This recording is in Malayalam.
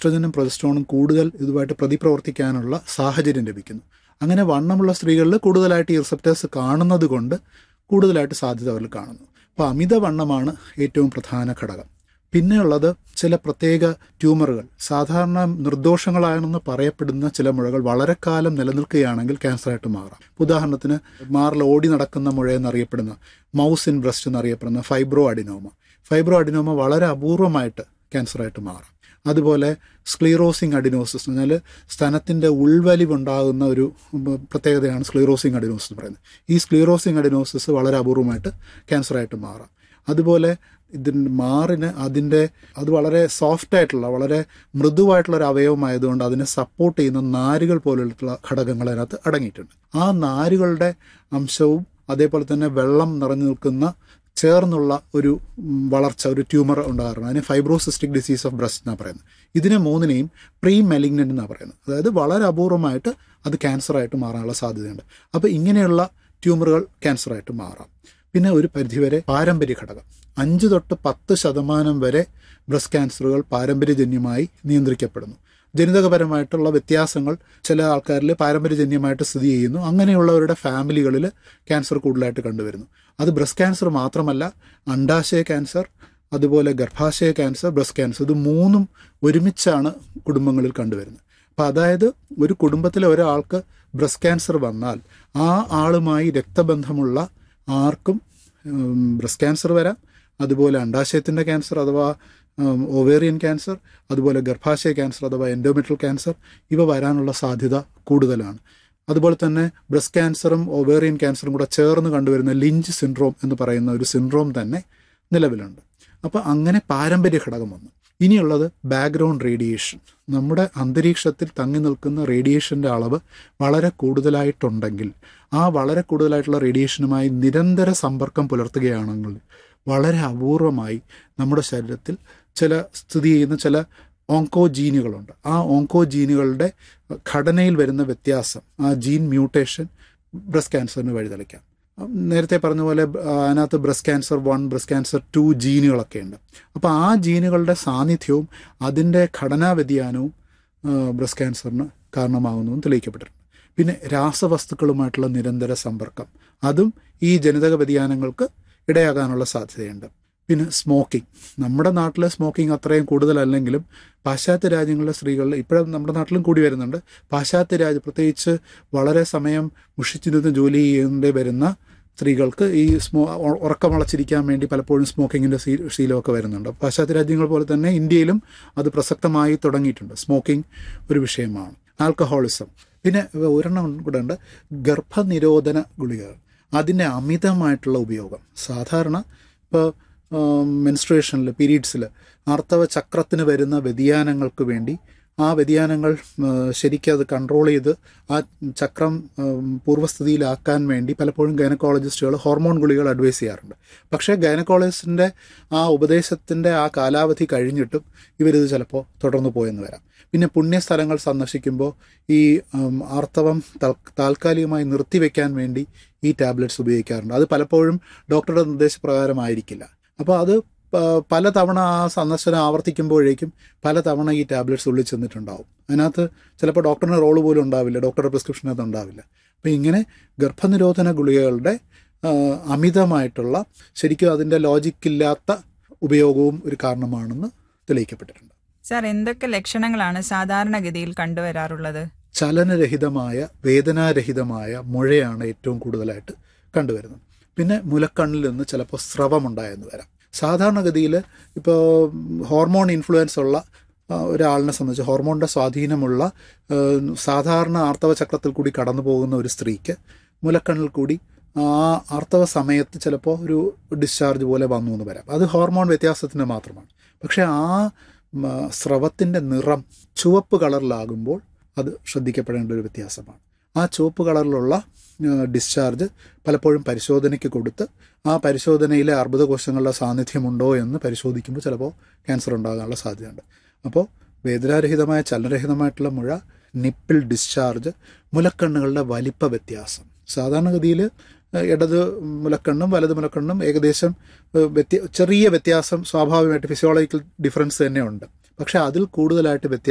ഈസ്ട്രജനും പ്രൊജസ്ട്രോണും കൂടുതൽ ഇതുമായിട്ട് പ്രതിപ്രവർത്തിക്കാനുള്ള സാഹചര്യം ലഭിക്കുന്നു. അങ്ങനെ വണ്ണമുള്ള സ്ത്രീകളിൽ കൂടുതലായിട്ട് ഈ റിസപ്റ്റേഴ്സ് കാണുന്നത് കൊണ്ട് കൂടുതലായിട്ട് സാധ്യത അവരിൽ കാണുന്നു. അപ്പോൾ അമിതവണ്ണമാണ് ഏറ്റവും പ്രധാന ഘടകം. പിന്നെയുള്ളത് ചില പ്രത്യേക ട്യൂമറുകൾ. സാധാരണ നിർദോഷങ്ങളാണെന്ന് പറയപ്പെടുന്ന ചില മുഴകൾ വളരെ കാലം നിലനിൽക്കുകയാണെങ്കിൽ ക്യാൻസറായിട്ട് മാറാം. ഉദാഹരണത്തിന് മാറിൽ ഓടി നടക്കുന്ന മുഴ എന്നറിയപ്പെടുന്ന മൗസ് ഇൻ ബ്രസ്റ്റ് എന്നറിയപ്പെടുന്ന ഫൈബ്രോ അഡിനോമ വളരെ അപൂർവമായിട്ട് ക്യാൻസറായിട്ട് മാറാം. അതുപോലെ സ്ക്ലീറോസിങ് അഡിനോസിസ് എന്ന് പറഞ്ഞാൽ സ്തനത്തിൻ്റെ ഉൾവലിവുണ്ടാകുന്ന ഒരു പ്രത്യേകതയാണ് സ്ക്ലീറോസിങ് അഡിനോസിസ് എന്ന് പറയുന്നത്. ഈ സ്ക്ലീറോസിങ് അഡിനോസിസ് വളരെ അപൂർവമായിട്ട് ക്യാൻസറായിട്ട് മാറാം. അതുപോലെ മാറിന് അത് വളരെ സോഫ്റ്റായിട്ടുള്ള വളരെ മൃദുവായിട്ടുള്ള ഒരു അവയവമായതുകൊണ്ട് അതിനെ സപ്പോർട്ട് ചെയ്യുന്ന നാരുകൾ പോലുള്ള ഘടകങ്ങൾ അതിനകത്ത് അടങ്ങിയിട്ടുണ്ട്. ആ നാരുകളുടെ അംശവും അതേപോലെ തന്നെ വെള്ളം നിറഞ്ഞു നിൽക്കുന്ന ചേർന്നുള്ള ഒരു വളർച്ച, ഒരു ട്യൂമർ ഉണ്ടാകാറുണ്ട്. അതിന് ഫൈബ്രോസിസ്റ്റിക് ഡിസീസ് ഓഫ് ബ്രസ്റ്റ് എന്നാണ് പറയുന്നത്. ഇതിനെ മൂന്നിനെയും പ്രീ മെലിഗ്നൻ്റ് എന്നാണ് പറയുന്നത്. അതായത് വളരെ അപൂർവമായിട്ട് അത് ക്യാൻസറായിട്ട് മാറാനുള്ള സാധ്യതയുണ്ട്. അപ്പോൾ ഇങ്ങനെയുള്ള ട്യൂമറുകൾ ക്യാൻസറായിട്ട് മാറാം. പിന്നെ ഒരു പരിധിവരെ പാരമ്പര്യ ഘടകം 5-10% വരെ ബ്രസ്റ്റ് ക്യാൻസറുകൾ പാരമ്പര്യജന്യമായി നിയന്ത്രിക്കപ്പെടുന്നു. ജനിതകപരമായിട്ടുള്ള വ്യത്യാസങ്ങൾ ചില ആൾക്കാരിൽ പാരമ്പര്യജന്യമായിട്ട് സ്ഥിതി ചെയ്യുന്നു. അങ്ങനെയുള്ളവരുടെ ഫാമിലികളിൽ ക്യാൻസർ കൂടുതലായിട്ട് കണ്ടുവരുന്നു. അത് ബ്രസ്റ്റ് ക്യാൻസർ മാത്രമല്ല, അണ്ഡാശയ ക്യാൻസർ, അതുപോലെ ഗർഭാശയ ക്യാൻസർ, ബ്രസ്റ്റ് ക്യാൻസർ, ഇത് മൂന്നും ഒരുമിച്ചാണ് കുടുംബങ്ങളിൽ കണ്ടുവരുന്നത്. അപ്പോൾ അതായത് ഒരു കുടുംബത്തിലെ ഒരാൾക്ക് ബ്രസ്റ്റ് ക്യാൻസർ വന്നാൽ ആ ആളുമായി രക്തബന്ധമുള്ള ആർക്കും ബ്രസ്റ്റ് ക്യാൻസർ വരാം. അതുപോലെ അണ്ഡാശയത്തിൻ്റെ ക്യാൻസർ അഥവാ ഓവേറിയൻ ക്യാൻസർ, അതുപോലെ ഗർഭാശയ ക്യാൻസർ അഥവാ എൻഡോമെട്രിയൽ ക്യാൻസർ, ഇവ വരാനുള്ള സാധ്യത കൂടുതലാണ്. അതുപോലെ തന്നെ ബ്രസ്റ്റ് ക്യാൻസറും ഓവേറിയൻ ക്യാൻസറും കൂടെ ചേർന്ന് കണ്ടുവരുന്ന ലിഞ്ച് സിൻഡ്രോം എന്ന് പറയുന്ന ഒരു സിൻഡ്രോം തന്നെ നിലവിലുണ്ട്. അപ്പോൾ അങ്ങനെ പാരമ്പര്യ ഘടകം വന്നു. ഇനിയുള്ളത് ബാക്ക്ഗ്രൗണ്ട് റേഡിയേഷൻ. നമ്മുടെ അന്തരീക്ഷത്തിൽ തങ്ങി നിൽക്കുന്ന റേഡിയേഷൻ്റെ അളവ് വളരെ കൂടുതലായിട്ടുണ്ടെങ്കിൽ ആ വളരെ കൂടുതലായിട്ടുള്ള റേഡിയേഷനുമായി നിരന്തര സമ്പർക്കം പുലർത്തുകയാണെങ്കിൽ വളരെ അപൂർവമായി നമ്മുടെ ശരീരത്തിൽ സ്ഥിതി ചെയ്യുന്ന ചില ഓങ്കോജീനുകളുണ്ട്. ആ ഓങ്കോജീനുകളുടെ ഘടനയിൽ വരുന്ന വ്യത്യാസം, ആ ജീൻ മ്യൂട്ടേഷൻ ബ്രസ്റ്റ് ക്യാൻസറിന് വഴിതെളിക്കാം. നേരത്തെ പറഞ്ഞ പോലെ അതിനകത്ത് ബ്രസ്റ്റ് ക്യാൻസർ 1, ബ്രസ്റ്റ് ക്യാൻസർ 2 ജീനുകളൊക്കെ ഉണ്ട്. അപ്പോൾ ആ ജീനുകളുടെ സാന്നിധ്യവും അതിൻ്റെ ഘടനാ വ്യതിയാനവും ബ്രസ്റ്റ് ക്യാൻസറിന് കാരണമാകുന്നതും തെളിയിക്കപ്പെട്ടിട്ടുണ്ട്. പിന്നെ രാസവസ്തുക്കളുമായിട്ടുള്ള നിരന്തര സമ്പർക്കം, അതും ഈ ജനിതക വ്യതിയാനങ്ങൾക്ക് ഇടയാകാനുള്ള സാധ്യതയുണ്ട്. പിന്നെ സ്മോക്കിംഗ്. നമ്മുടെ നാട്ടിലെ സ്മോക്കിംഗ് അത്രയും കൂടുതലല്ലെങ്കിലും പാശ്ചാത്യ രാജ്യങ്ങളിലെ സ്ത്രീകളിൽ ഇപ്പോഴും നമ്മുടെ നാട്ടിലും കൂടി വരുന്നുണ്ട്. പാശ്ചാത്യ പ്രത്യേകിച്ച് വളരെ സമയം മുഷിച്ചിരുന്ന് ജോലി ചെയ്യേണ്ടി വരുന്ന സ്ത്രീകൾക്ക് ഈ ഉറക്കം വളച്ചിരിക്കാൻ വേണ്ടി പലപ്പോഴും സ്മോക്കിങ്ങിൻ്റെ ശീലമൊക്കെ വരുന്നുണ്ട്. പാശ്ചാത്യ രാജ്യങ്ങൾ പോലെ തന്നെ ഇന്ത്യയിലും അത് പ്രസക്തമായി തുടങ്ങിയിട്ടുണ്ട്. സ്മോക്കിംഗ് ഒരു വിഷയമാണ്. ആൽക്കഹോളിസം. പിന്നെ ഒരെണ്ണം കൂടെ ഉണ്ട്, ഗർഭനിരോധന ഗുളികകൾ. അതിൻ്റെ അമിതമായിട്ടുള്ള ഉപയോഗം. സാധാരണ ഇപ്പോൾ മെൻസ്ട്രുവേഷനിൽ, പീരീഡ്സിൽ ആർത്തവ ചക്രത്തിന് വരുന്ന വ്യതിയാനങ്ങൾക്ക് വേണ്ടി ആ വ്യതിയാനങ്ങൾ ശരിക്കും അത് കൺട്രോൾ ചെയ്ത് ആ ചക്രം പൂർവ്വസ്ഥിതിയിലാക്കാൻ വേണ്ടി പലപ്പോഴും ഗൈനക്കോളജിസ്റ്റുകൾ ഹോർമോൺ ഗുളികൾ അഡ്വൈസ് ചെയ്യാറുണ്ട്. പക്ഷേ ഗൈനക്കോളജിസ്റ്റിൻ്റെ ആ ഉപദേശത്തിൻ്റെ ആ കാലാവധി കഴിഞ്ഞിട്ടും ഇവരിത് ചിലപ്പോൾ തുടർന്നു പോയെന്ന് വരാം. പിന്നെ പുണ്യസ്ഥലങ്ങൾ സന്ദർശിക്കുമ്പോൾ ഈ ആർത്തവം താൽക്കാലികമായി നിർത്തിവെക്കാൻ വേണ്ടി ഈ ടാബ്ലറ്റ്സ് ഉപയോഗിക്കാറുണ്ട്. അത് പലപ്പോഴും ഡോക്ടറുടെ നിർദ്ദേശപ്രകാരമായിരിക്കില്ല. അപ്പോൾ അത് പലതവണ ആ സന്ദർശനം ആവർത്തിക്കുമ്പോഴേക്കും പലതവണ ഈ ടാബ്ലറ്റ്സ് ഉള്ളിൽ ചെന്നിട്ടുണ്ടാവും. അതിനകത്ത് ചിലപ്പോൾ ഡോക്ടറിൻ്റെ റോള് പോലും ഉണ്ടാവില്ല, ഡോക്ടറുടെ പ്രിസ്ക്രിപ്ഷനകത്ത് ഉണ്ടാവില്ല. അപ്പോൾ ഇങ്ങനെ ഗർഭനിരോധന ഗുളികകളുടെ അമിതമായിട്ടുള്ള, ശരിക്കും അതിൻ്റെ ലോജിക്കില്ലാത്ത ഉപയോഗവും ഒരു കാരണമാണെന്ന് തെളിയിക്കപ്പെട്ടിട്ടുണ്ട്. സാർ, എന്തൊക്കെ ലക്ഷണങ്ങളാണ് സാധാരണഗതിയിൽ കണ്ടുവരാറുള്ളത്? ചലനരഹിതമായ, വേദനാരഹിതമായ മുഴയാണ് ഏറ്റവും കൂടുതലായിട്ട് കണ്ടുവരുന്നത്. പിന്നെ മുലക്കണ്ണിൽ നിന്ന് ചിലപ്പോൾ സ്രവമുണ്ടായെന്ന് വരാം. സാധാരണഗതിയിൽ ഇപ്പോൾ ഹോർമോൺ ഇൻഫ്ലുവൻസ് ഉള്ള ഒരാളിനെ സംബന്ധിച്ച്, ഹോർമോണിൻ്റെ സ്വാധീനമുള്ള സാധാരണ ആർത്തവ ചക്രത്തിൽ കൂടി കടന്നു പോകുന്ന ഒരു സ്ത്രീക്ക് മുലക്കണ്ണിൽ കൂടി ആ ആർത്തവ സമയത്ത് ചിലപ്പോൾ ഒരു ഡിസ്ചാർജ് പോലെ വന്നു എന്ന് വരാം. അത് ഹോർമോൺ വ്യത്യാസത്തിന് മാത്രമാണ്. പക്ഷേ ആ സ്രവത്തിൻ്റെ നിറം ചുവപ്പ് കളറിലാകുമ്പോൾ അത് ശ്രദ്ധിക്കപ്പെടേണ്ട ഒരു വ്യത്യാസമാണ്. ആ ചുവപ്പ് കളറിലുള്ള ഡിസ്ചാർജ് പലപ്പോഴും പരിശോധനയ്ക്ക് കൊടുത്ത് ആ പരിശോധനയിലെ അർബുദകോശങ്ങളുടെ സാന്നിധ്യമുണ്ടോ എന്ന് പരിശോധിക്കുമ്പോൾ ചിലപ്പോൾ ക്യാൻസർ ഉണ്ടാകാനുള്ള സാധ്യതയുണ്ട്. അപ്പോൾ വേദനാരഹിതമായ, ചലനരഹിതമായിട്ടുള്ള മുഴ, നിപ്പിൾ ഡിസ്ചാർജ്, മുലക്കണ്ണുകളുടെ വലിപ്പ വ്യത്യാസം. സാധാരണഗതിയിൽ ഇടത് മുലക്കണ്ണും വലത് മുലക്കണ്ണും ഏകദേശം ചെറിയ വ്യത്യാസം സ്വാഭാവികമായിട്ട് ഫിസിയോളജിക്കൽ ഡിഫറൻസ് തന്നെ ഉണ്ട്. പക്ഷേ അതിൽ കൂടുതലായിട്ട്